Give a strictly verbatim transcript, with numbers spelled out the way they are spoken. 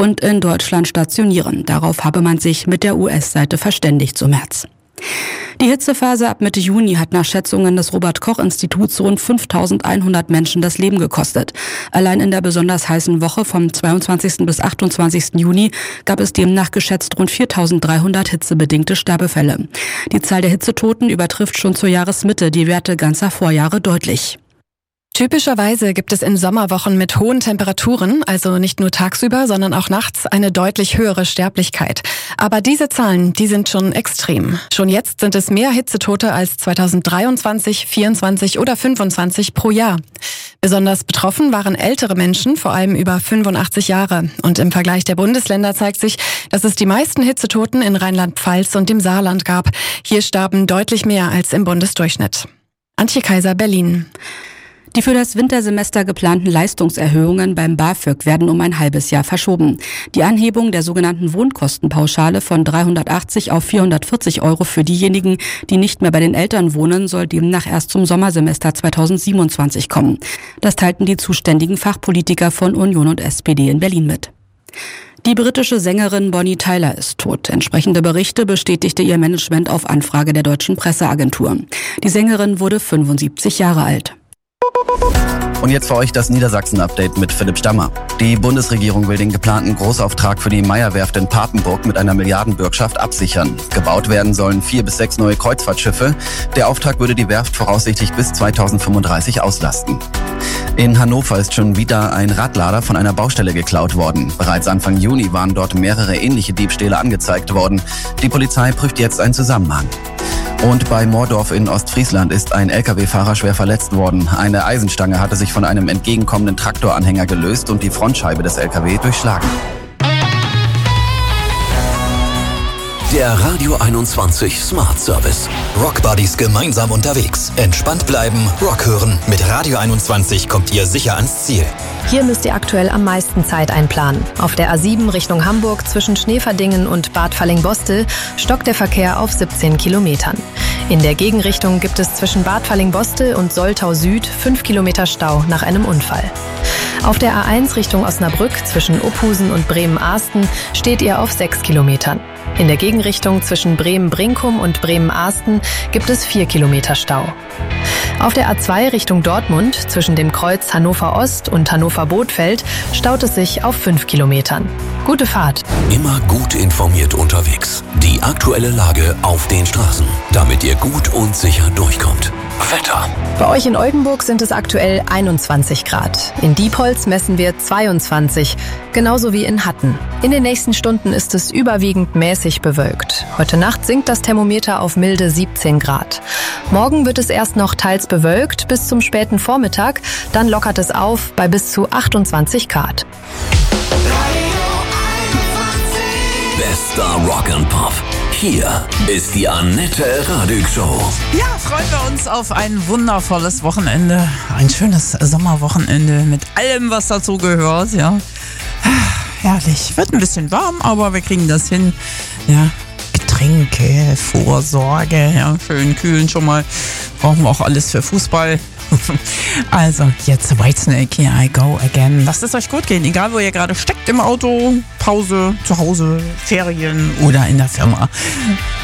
und in Deutschland stationieren. Darauf habe man sich mit der U S-Seite verständigt, so Merz. Die Hitzephase ab Mitte Juni hat nach Schätzungen des Robert-Koch-Instituts rund fünftausendeinhundert Menschen das Leben gekostet. Allein in der besonders heißen Woche vom zweiundzwanzigsten bis achtundzwanzigsten Juni gab es demnach geschätzt rund viertausenddreihundert hitzebedingte Sterbefälle. Die Zahl der Hitzetoten übertrifft schon zur Jahresmitte die Werte ganzer Vorjahre deutlich. Typischerweise gibt es in Sommerwochen mit hohen Temperaturen, also nicht nur tagsüber, sondern auch nachts, eine deutlich höhere Sterblichkeit. Aber diese Zahlen, die sind schon extrem. Schon jetzt sind es mehr Hitzetote als zweitausenddreiundzwanzig, vierundzwanzig oder fünfundzwanzig pro Jahr. Besonders betroffen waren ältere Menschen, vor allem über fünfundachtzig Jahre. Und im Vergleich der Bundesländer zeigt sich, dass es die meisten Hitzetoten in Rheinland-Pfalz und dem Saarland gab. Hier starben deutlich mehr als im Bundesdurchschnitt. Antje Kaiser, Berlin. Die für das Wintersemester geplanten Leistungserhöhungen beim BAföG werden um ein halbes Jahr verschoben. Die Anhebung der sogenannten Wohnkostenpauschale von dreihundertachtzig auf vierhundertvierzig Euro für diejenigen, die nicht mehr bei den Eltern wohnen, soll demnach erst zum Sommersemester zweitausendsiebenundzwanzig kommen. Das teilten die zuständigen Fachpolitiker von Union und S P D in Berlin mit. Die britische Sängerin Bonnie Tyler ist tot. Entsprechende Berichte bestätigte ihr Management auf Anfrage der deutschen Presseagentur. Die Sängerin wurde fünfundsiebzig Jahre alt. Und jetzt für euch das Niedersachsen-Update mit Philipp Stammer. Die Bundesregierung will den geplanten Großauftrag für die Meyer-Werft in Papenburg mit einer Milliardenbürgschaft absichern. Gebaut werden sollen vier bis sechs neue Kreuzfahrtschiffe. Der Auftrag würde die Werft voraussichtlich bis zweitausendfünfunddreißig auslasten. In Hannover ist schon wieder ein Radlader von einer Baustelle geklaut worden. Bereits Anfang Juni waren dort mehrere ähnliche Diebstähle angezeigt worden. Die Polizei prüft jetzt einen Zusammenhang. Und bei Moordorf in Ostfriesland ist ein L K W-Fahrer schwer verletzt worden. Eine Eisenstange hatte sich von einem entgegenkommenden Traktoranhänger gelöst und die Frontscheibe des L K W durchschlagen. Der Radio einundzwanzig Smart Service. Rock Buddies gemeinsam unterwegs. Entspannt bleiben, Rock hören. Mit Radio einundzwanzig kommt ihr sicher ans Ziel. Hier müsst ihr aktuell am meisten Zeit einplanen. Auf der A sieben Richtung Hamburg zwischen Schneverdingen und Bad Falling-Bostel stockt der Verkehr auf siebzehn Kilometern. In der Gegenrichtung gibt es zwischen Bad Falling-Bostel und Soltau Süd fünf Kilometer Stau nach einem Unfall. Auf der A eins Richtung Osnabrück zwischen Opphusen und Bremen-Ahsten steht ihr auf sechs Kilometern. In der Gegenrichtung zwischen Bremen-Brinkum und Bremen-Ahsten gibt es vier Kilometer Stau. Auf der A zwei Richtung Dortmund zwischen dem Kreuz Hannover Ost und Hannover Bothfeld staut es sich auf fünf Kilometern. Gute Fahrt. Immer gut informiert unterwegs. Die aktuelle Lage auf den Straßen, damit ihr gut und sicher durchkommt. Wetter. Bei euch in Oldenburg sind es aktuell einundzwanzig Grad. In Diepholz messen wir zweiundzwanzig, genauso wie in Hatten. In den nächsten Stunden ist es überwiegend mäßig bewölkt. Heute Nacht sinkt das Thermometer auf milde siebzehn Grad. Morgen wird es erst noch teils bewölkt bis zum späten Vormittag, dann lockert es auf bei bis zu achtundzwanzig Grad. Bester Rock and Pop. Hier ist die Annette Radig Show. Ja, freuen wir uns auf ein wundervolles Wochenende. Ein schönes Sommerwochenende mit allem, was dazu gehört. Ja, herrlich. Wird ein bisschen warm, aber wir kriegen das hin. Ja, Getränke, Vorsorge, ja, schön kühlen schon mal. Brauchen wir auch alles für Fußball. Also, jetzt Whitesnake, here I go again. Lasst es euch gut gehen, egal wo ihr gerade steckt, im Auto, Pause, zu Hause, Ferien oder in der Firma.